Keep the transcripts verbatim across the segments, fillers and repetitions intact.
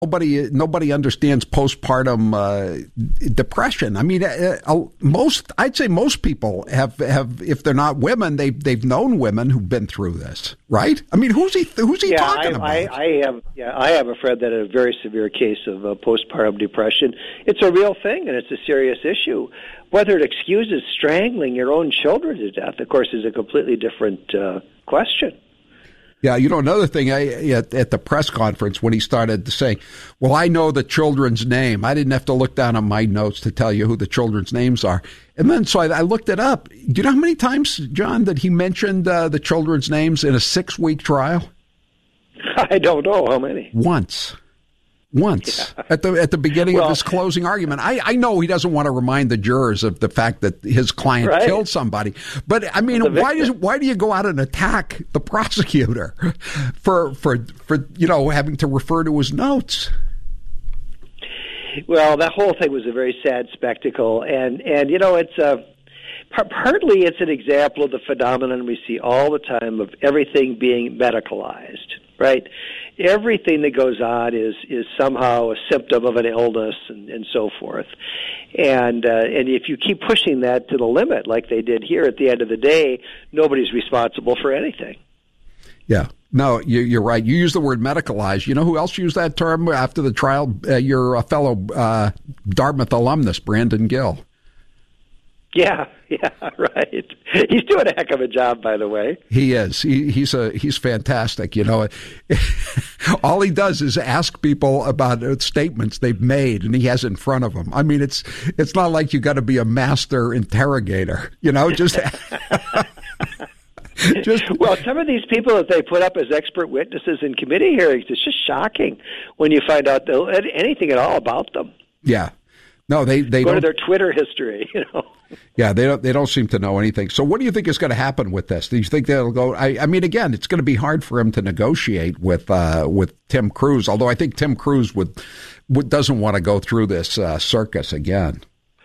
Nobody, nobody understands postpartum uh, depression. I mean, uh, uh, most, I'd say most people have, have, if they're not women, they they've known women who've been through this, right? I mean, who's he, who's he yeah, talking I, about? I, I have, yeah, I have a friend that had a very severe case of uh, postpartum depression. It's a real thing, and it's a serious issue. Whether it excuses strangling your own children to death, of course, is a completely different uh, question. Yeah, you know, another thing, I, at, at the press conference when he started saying, well, I know the children's name. I didn't have to look down on my notes to tell you who the children's names are. And then so I, I looked it up. Do you know how many times, John, that he mentioned uh, the children's names in a six-week trial? I don't know how many. Once. Once yeah. at the at the beginning well, of his closing argument. I, I know he doesn't want to remind the jurors of the fact that his client right. killed somebody, but I mean, why does why do you go out and attack the prosecutor for for for you know having to refer to his notes? Well, that whole thing was a very sad spectacle, and and you know it's a. Partly it's an example of the phenomenon we see all the time of everything being medicalized, right? Everything that goes on is is somehow a symptom of an illness and, and so forth. And uh, and if you keep pushing that to the limit, like they did here, at the end of the day, nobody's responsible for anything. Yeah. No, you, you're right. You use the word medicalized. You know who else used that term after the trial? Uh, your uh, fellow uh, Dartmouth alumnus, Brandon Gill. Yeah, yeah, right. He's doing a heck of a job, by the way. He is. He, he's a he's fantastic. You know, all he does is ask people about statements they've made, and he has it in front of them. I mean, it's it's not like you got to be a master interrogator. You know, just. Just, well, some of these people that they put up as expert witnesses in committee hearings, it's just shocking when you find out anything at all about them. Yeah. No, they, they go don't. to their Twitter history, you know. Yeah, they don't. They don't seem to know anything. So, what do you think is going to happen with this? Do you think they'll go? I, I mean, again, it's going to be hard for him to negotiate with uh, with Tim Cruz. Although I think Tim Cruz would, would doesn't want to go through this uh, circus again.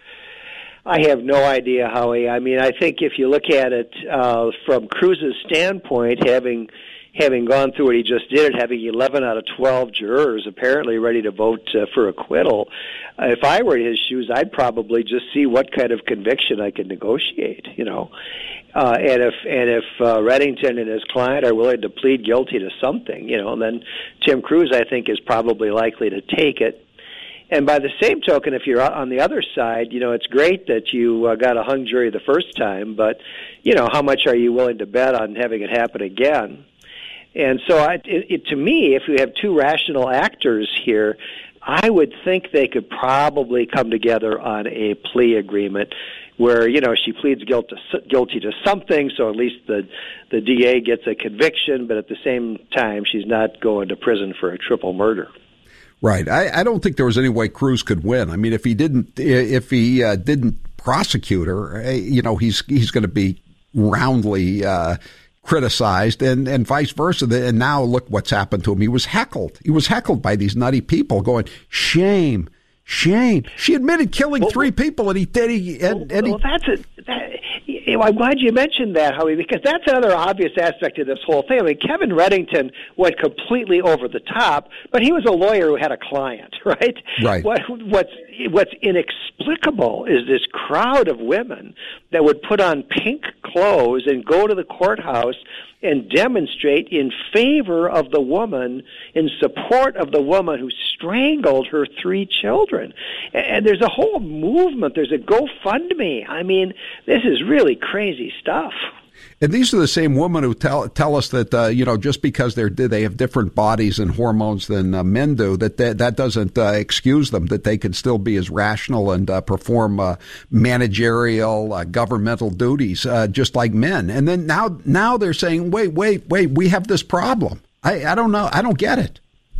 I have no idea, Howie. I mean, I think if you look at it uh, from Cruz's standpoint, having having gone through what he just did, having eleven out of twelve jurors apparently ready to vote uh, for acquittal, uh, if I were in his shoes, I'd probably just see what kind of conviction I could negotiate, you know. Uh, and if and if uh, Reddington and his client are willing to plead guilty to something, you know, then Tim Cruz, I think, is probably likely to take it. And by the same token, if you're on the other side, you know, it's great that you uh, got a hung jury the first time, but, you know, how much are you willing to bet on having it happen again? And so I, it, it, to me, if we have two rational actors here, I would think they could probably come together on a plea agreement where, you know, she pleads guilt to, guilty to something, so at least the, the D A gets a conviction, but at the same time, she's not going to prison for a triple murder. Right. I, I don't think there was any way Cruz could win. I mean, if he didn't, if he uh, didn't prosecute her, you know, he's he's going to be roundly uh, criticized, and, and vice versa. And now look what's happened to him. He was heckled. He was heckled by these nutty people going, shame, shame. She admitted killing well, three people, and he did. He, and, well, and he, well, that's it. That, I'm glad you mentioned that, Howie, because that's another obvious aspect of this whole thing. I mean, Kevin Reddington went completely over the top, but he was a lawyer who had a client, right? Right. What, what's what's inexplicable is this crowd of women that would put on pink clothes and go to the courthouse and demonstrate in favor of the woman, in support of the woman who strangled her three children. And there's a whole movement. There's a GoFundMe. I mean, this is really crazy stuff. And these are the same women who tell tell us that uh, you know, just because they're they have different bodies and hormones than uh, men do, that that, that doesn't uh, excuse them, that they can still be as rational and uh, perform uh, managerial, uh, governmental duties uh, just like men. And then now now they're saying, wait, wait, wait, we have this problem. I, I don't know. I don't get it.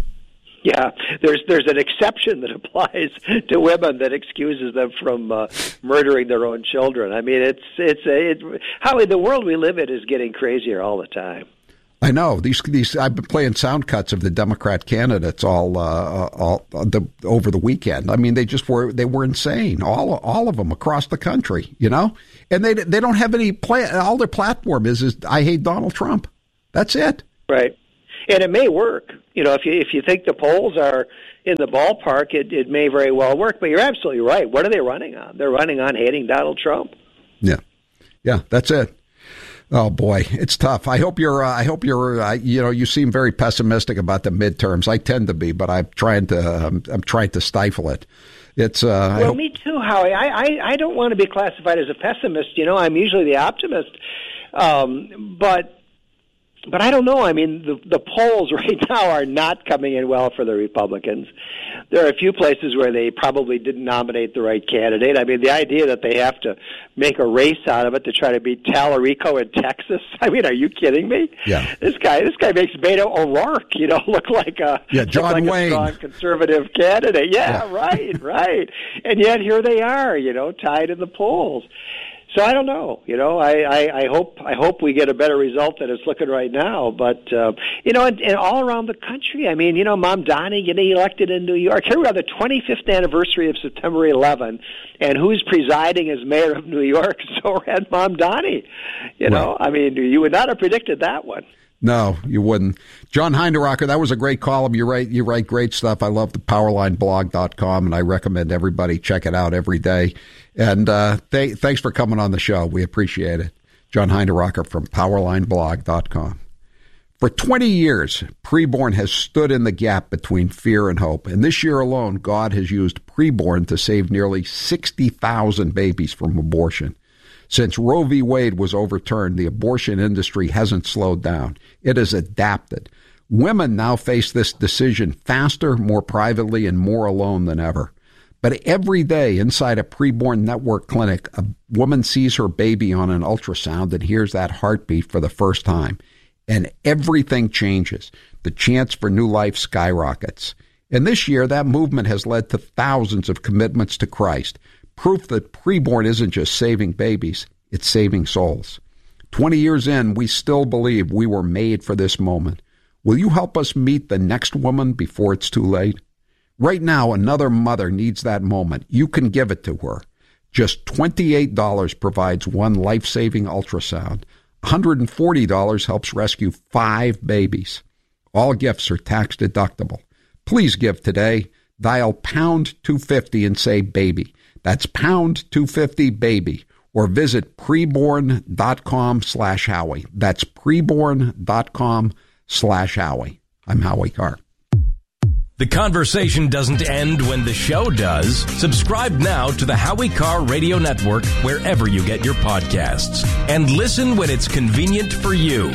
Yeah, there's there's an exception that applies to women that excuses them from uh, murdering their own children. I mean, it's it's a, it, how the world we live in is getting crazier all the time. I know these these. I've been playing sound cuts of the Democrat candidates all uh, all the over the weekend. I mean, they just were they were insane. All all of them across the country, you know, and they they don't have any plan. All their platform is is I hate Donald Trump. That's it. Right. and it may work. You know, if you if you think the polls are in the ballpark, it, it may very well work. But you're absolutely right. What are they running on? They're running on hating Donald Trump. Yeah, yeah, that's it. Oh boy, it's tough. I hope you're. Uh, I hope you're. Uh, you know, you seem very pessimistic about the midterms. I tend to be, but I'm trying to. Um, I'm trying to stifle it. It's. Uh, well, me too, Howie. I, I I don't want to be classified as a pessimist. You know, I'm usually the optimist. Um, but. But I don't know. I mean, the, the polls right now are not coming in well for the Republicans. There are a few places where they probably didn't nominate the right candidate. I mean, the idea that they have to make a race out of it to try to beat Tallarico in Texas. I mean, are you kidding me? Yeah. This guy, this guy makes Beto O'Rourke, you know, look like a yeah, John like Wayne, a strong conservative candidate. Yeah, yeah. right, right. And yet here they are, you know, tied in the polls. So I don't know. You know, I, I, I hope I hope we get a better result than it's looking right now. But uh, you know, and, and all around the country. I mean, you know, Mamdani getting elected in New York. Here we are, the twenty-fifth anniversary of September eleventh, and who's presiding as mayor of New York? Zohran Mamdani. You know, right. I mean, you would not have predicted that one. No, you wouldn't. John Hinderaker, that was a great column. You write you write great stuff. I love the powerline blog dot com, and I recommend everybody check it out every day. And uh, th- thanks for coming on the show. We appreciate it. John Hinderaker from powerline blog dot com. For twenty years, Preborn has stood in the gap between fear and hope. And this year alone, God has used Preborn to save nearly sixty thousand babies from abortion. Since Roe v. Wade was overturned, the abortion industry hasn't slowed down. It has adapted. Women now face this decision faster, more privately, and more alone than ever. But every day inside a Preborn Network clinic, a woman sees her baby on an ultrasound and hears that heartbeat for the first time. And everything changes. The chance for new life skyrockets. And this year, that movement has led to thousands of commitments to Christ. Proof that Preborn isn't just saving babies, it's saving souls. Twenty years in, we still believe we were made for this moment. Will you help us meet the next woman before it's too late? Right now, another mother needs that moment. You can give it to her. Just twenty-eight dollars provides one life-saving ultrasound. one hundred forty dollars helps rescue five babies. All gifts are tax deductible. Please give today. Dial pound two fifty and say baby. That's pound two fifty baby, or visit preborn.com slash Howie. That's preborn.com slash Howie. I'm Howie Carr. The conversation doesn't end when the show does. Subscribe now to the Howie Carr Radio Network wherever you get your podcasts. And listen when it's convenient for you.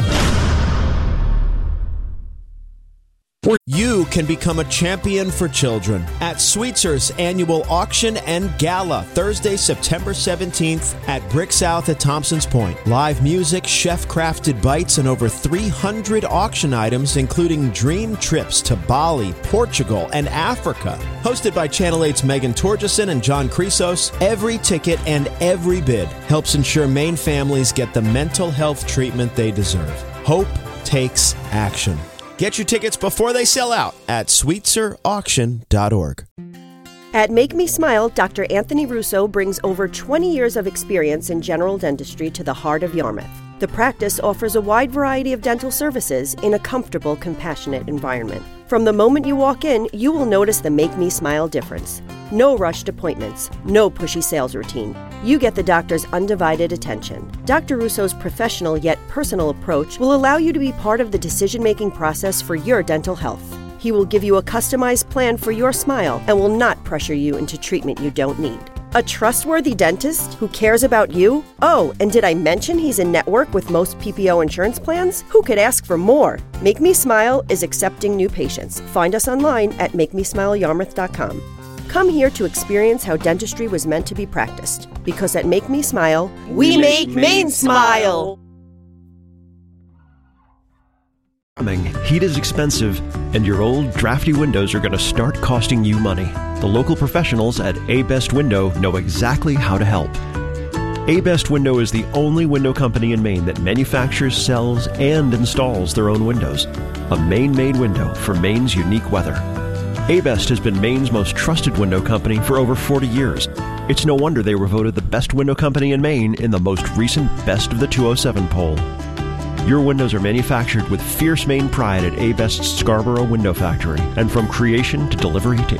You can become a champion for children at Sweetzer's annual auction and gala, Thursday, September seventeenth at Brick South at Thompson's Point. Live music, chef-crafted bites, and over three hundred auction items, including dream trips to Bali, Portugal, and Africa. Hosted by Channel eight's Megan Torgeson and John Chrysos, every ticket and every bid helps ensure Maine families get the mental health treatment they deserve. Hope takes action. Get your tickets before they sell out at sweetser auction dot org. At Make Me Smile, Doctor Anthony Russo brings over twenty years of experience in general dentistry to the heart of Yarmouth. The practice offers a wide variety of dental services in a comfortable, compassionate environment. From the moment you walk in, you will notice the Make Me Smile difference. No rushed appointments, no pushy sales routine. You get the doctor's undivided attention. Doctor Russo's professional yet personal approach will allow you to be part of the decision-making process for your dental health. He will give you a customized plan for your smile and will not pressure you into treatment you don't need. A trustworthy dentist who cares about you? Oh, and did I mention he's in network with most P P O insurance plans? Who could ask for more? Make Me Smile is accepting new patients. Find us online at make me smile yarmouth dot com. Come here to experience how dentistry was meant to be practiced. Because at Make Me Smile, we, we make Maine smile! Heat is expensive, and your old drafty windows are going to start costing you money. The local professionals at A-Best Window know exactly how to help. A-Best Window is the only window company in Maine that manufactures, sells, and installs their own windows. A Maine-made window for Maine's unique weather. A-Best has been Maine's most trusted window company for over forty years. It's no wonder they were voted the best window company in Maine in the most recent Best of the two oh seven poll. Your windows are manufactured with fierce Maine pride at A-Best's Scarborough Window Factory. And from creation to delivery to